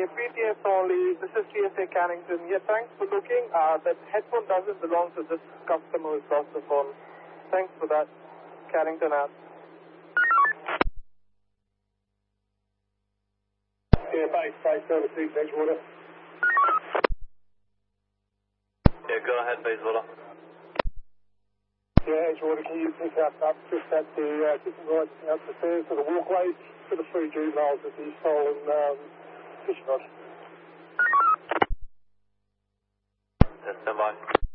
PTS only. This is TSA Cannington. Yeah, thanks for looking. That headphone doesn't belong to this customer who's lost the phone. Thanks for that, Cannington app. Yeah, base service, Edgewater. Yeah, go ahead, Bayswater. Yeah, Edgewater, can you pick us up just at the kitchen right out the stairs to the walkway for the 3 juveniles at the stolen fishing rod? Yeah, stand by.